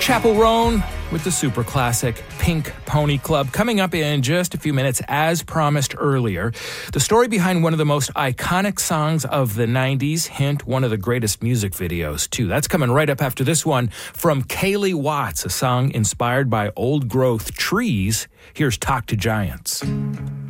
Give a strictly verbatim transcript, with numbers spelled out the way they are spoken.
Chappell Roan with the super classic Pink Pony Club. Coming up in just a few minutes, as promised earlier, the story behind one of the most iconic songs of the nineties, hint, one of the greatest music videos, too. That's coming right up after this one from Kaylee Watts, a song inspired by old growth trees. Here's Talk to Giants.